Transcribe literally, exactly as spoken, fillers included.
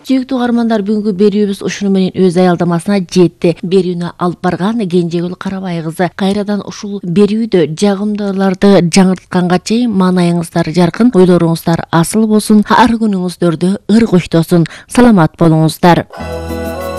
Сүйүктүү каармандар, бүгүнкү берүүбүз ушуну менен өз аялдамасына жетти. Берүүнү алып барган Кенжегүл Карабай кызы. Кайрадан ушул берүүдө жагымдууларды жаңыртканга чейин маанайыңыздар жаркын, ойлоруңуздар асыл болсун, ар күнүңүздөрдө ыр коштосун. Саламат болуңуздар.